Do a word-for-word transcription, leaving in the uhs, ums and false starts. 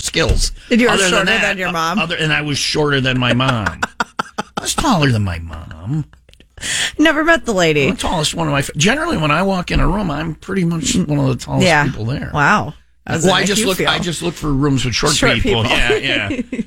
skills. And you were other shorter than, that, than your mom? Other, and I was shorter than my mom. I was taller than my mom. Never met the lady. I'm the tallest one of my... Generally, when I walk in a room, I'm pretty much one of the tallest yeah. people there. Wow. Well, I just look. Feel? I just look for rooms with short, short people. people. Yeah, yeah.